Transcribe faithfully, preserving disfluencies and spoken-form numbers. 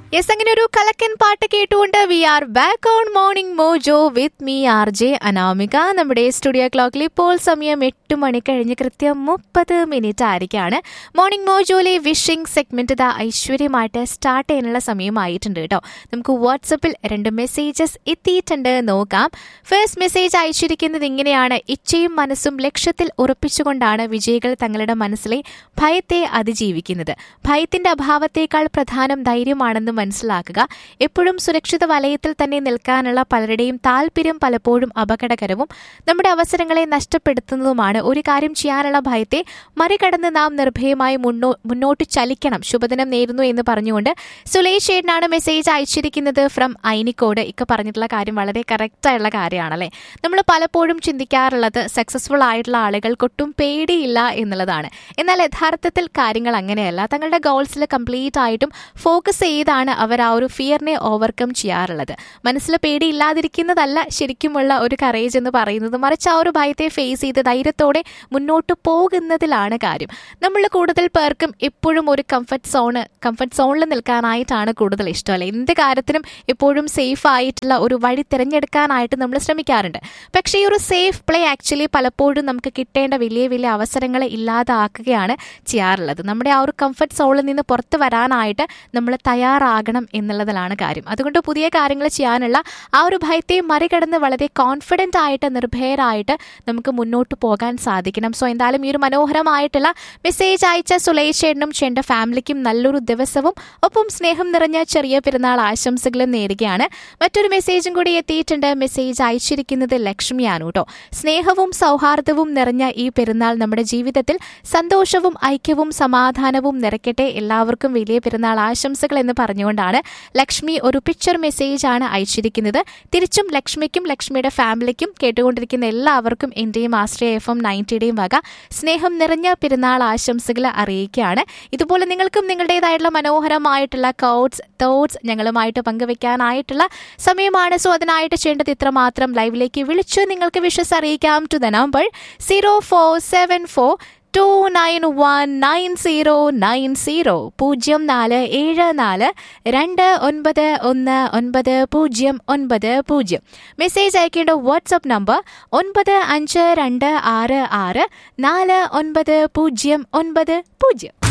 Yes, അങ്ങനെ ഒരു കലക്കൻ പാട്ട് കേട്ടുകൊണ്ട് V are back on morning mojo with me R J Anamika. നമ്മുടെ സ്റ്റുഡിയോ ക്ലോക്കിൽ ഇപ്പോൾ സമയം എട്ട് മണി കഴിഞ്ഞ് കൃത്യം മുപ്പത് മിനിറ്റ് ആയിരിക്കാണ്. മോർണിംഗ് മോജോയിലെ വിഷിംഗ് സെഗ്മെന്റ് ഇതാ ഐശ്വര്യമായിട്ട് സ്റ്റാർട്ട് ചെയ്യാനുള്ള സമയമായിട്ടുണ്ട് കേട്ടോ. നമുക്ക് വാട്സപ്പിൽ രണ്ട് മെസ്സേജസ് എത്തിയിട്ടുണ്ട്, നോക്കാം. ഫസ്റ്റ് മെസ്സേജ് അയച്ചിരിക്കുന്നത് ഇങ്ങനെയാണ്: ഇച്ഛയും മനസ്സും ലക്ഷ്യത്തിൽ ഉറപ്പിച്ചുകൊണ്ടാണ് വിജയികൾ തങ്ങളുടെ മനസ്സിലെ ഭയത്തെ അതിജീവിക്കുന്നത്. ഭയത്തിന്റെ അഭാവത്തേക്കാൾ പ്രധാനം ധൈര്യമാണെന്ന് മനസ്സിലാക്കുക. എപ്പോഴും സുരക്ഷിത വലയത്തിൽ തന്നെ നിൽക്കാനുള്ള പലരുടെയും താല്പര്യം പലപ്പോഴും അപകടകരവും നമ്മുടെ അവസരങ്ങളെ നഷ്ടപ്പെടുത്തുന്നതുമാണ്. ഒരു കാര്യം ചെയ്യാനുള്ള ഭയത്തെ മറികടന്ന് നാം നിർഭയമായി മുന്നോട്ട് ചലിക്കണം. ശുഭദിനം നേരുന്നു എന്ന് പറഞ്ഞുകൊണ്ട് സുലേഷ് ചേട്ടനാണ് മെസ്സേജ് അയച്ചിരിക്കുന്നത് ഫ്രം ഐനിക്കോട്. ഇക്ക പറഞ്ഞിട്ടുള്ള കാര്യം വളരെ കറക്റ്റ് ആയിട്ടുള്ള കാര്യമാണല്ലേ. നമ്മൾ പലപ്പോഴും ചിന്തിക്കാറുള്ളത് സക്സസ്ഫുൾ ആയിട്ടുള്ള ആളുകൾക്കൊട്ടും പേടിയില്ല എന്നുള്ളതാണ്. എന്നാൽ യഥാർത്ഥത്തിൽ കാര്യങ്ങൾ അങ്ങനെയല്ല. തങ്ങളുടെ ഗോൾസിൽ കംപ്ലീറ്റ് ആയിട്ടും ഫോക്കസ് ചെയ്താണ് അവർ ആ ഒരു ഫിയറിനെ ഓവർകം ചെയ്യാറുള്ളത്. മനസ്സിൽ പേടിയില്ലാതിരിക്കുന്നതല്ല ശരിക്കുമുള്ള ഒരു കറേജ് എന്ന് പറയുന്നത്, മറിച്ച് ആ ഒരു ഭയത്തെ ഫേസ് ചെയ്ത് ധൈര്യത്തോടെ മുന്നോട്ട് പോകുന്നതിലാണ് കാര്യം. നമ്മൾ കൂടുതൽ പേർക്കും എപ്പോഴും ഒരു കംഫർട്ട് സോണ് കംഫർട്ട് സോണിൽ നിൽക്കാനായിട്ടാണ് കൂടുതൽ ഇഷ്ടം അല്ലെ. എന്ത് കാര്യത്തിനും എപ്പോഴും സേഫ് ആയിട്ടുള്ള ഒരു വഴി തിരഞ്ഞെടുക്കാനായിട്ട് നമ്മൾ ശ്രമിക്കാറുണ്ട്. പക്ഷേ ഈ ഒരു സേഫ് പ്ലേ ആക്ച്വലി പലപ്പോഴും നമുക്ക് കിട്ടേണ്ട വലിയ വലിയ അവസരങ്ങളെ ഇല്ലാതാക്കുകയാണ് ചെയ്യാറുള്ളത്. നമ്മുടെ ആ ഒരു കംഫർട്ട് സോണിൽ നിന്ന് പുറത്ത് വരാനായിട്ട് നമ്മൾ തയ്യാറാകണം എന്നുള്ളതിലാണ് കാര്യം. അതുകൊണ്ട് പുതിയ കാര്യങ്ങൾ ചെയ്യാനുള്ള ആ ഒരു ഭയത്തെ മറികടന്ന് വളരെ കോൺഫിഡൻ്റ് ആയിട്ട് നിർഭയരായിട്ട് നമുക്ക് മുന്നോട്ട് പോകാൻ സാധിക്കണം. സോ എന്തായാലും ഈ ഒരു മനോഹരമായിട്ടുള്ള മെസ്സേജ് അയച്ച സുലേഷ് ചേട്ടനും ചേട്ടൻ്റെ ഫാമിലിക്കും നല്ലൊരു ദിവസവും ഒപ്പം സ്നേഹം നിറഞ്ഞ ചെറിയ പെരുന്നാൾ ആശംസകളും നേരുകയാണ്. മറ്റൊരു മെസ്സേജും കൂടി എത്തിയിട്ടുണ്ട്. മെസ്സേജ് അയച്ചിരിക്കുന്നത് ലക്ഷ്മിയാണ് കേട്ടോ. സ്നേഹവും സൗഹാർദ്ദവും നിറഞ്ഞ ഈ പെരുന്നാൾ നമ്മുടെ ജീവിതത്തിൽ സന്തോഷവും ഐക്യവും സമാധാനവും നിറയ്ക്കട്ടെ. എല്ലാവർക്കും വലിയ പെരുന്നാൾ ആശംസകൾ എന്ന് പറഞ്ഞുകൊണ്ടാണ് ലക്ഷ്മി ഒരു പിക്ചർ മെസ്സേജ് ആണ് അയച്ചിരിക്കുന്നത്. തിരിച്ചും ലക്ഷ്മിക്കും ലക്ഷ്മിയുടെ ഫാമിലിക്കും കേട്ടുകൊണ്ടിരിക്കുന്ന എല്ലാവർക്കും എന്റെയും ആശ്രയ എഫ് എം നയൻറ്റിയുടെയും വക സ്നേഹം നിറഞ്ഞ പെരുന്നാൾ ആശംസകൾ അറിയിക്കുകയാണ്. ഇതുപോലെ നിങ്ങൾക്കും നിങ്ങളുടേതായിട്ടുള്ള മനോഹരമായിട്ടുള്ള കോട്ട്സ് തോട്ട്സ് ഞങ്ങളുമായിട്ട് പങ്കുവെക്കാനായിട്ടുള്ള സമയമാണ്. സോ അതിനായിട്ട് ചെയ്യേണ്ടത് ഇത്ര മാത്രം: ലൈവിലേക്ക് വിളിച്ച് നിങ്ങൾക്ക് വിഷസ് അറിയിക്കാം to the number zero four seven four to nine one nine zero nine zero പൂജ്യം നാല് ഏഴ് നാല് രണ്ട് ഒൻപത് ഒന്ന് ഒൻപത് പൂജ്യം ഒൻപത് പൂജ്യം. മെസ്സേജ് അയക്കേണ്ട വാട്സ്ആപ്പ് നമ്പർ ഒൻപത് അഞ്ച് രണ്ട് ആറ് ആറ് നാല് ഒൻപത് പൂജ്യം ഒൻപത് പൂജ്യം.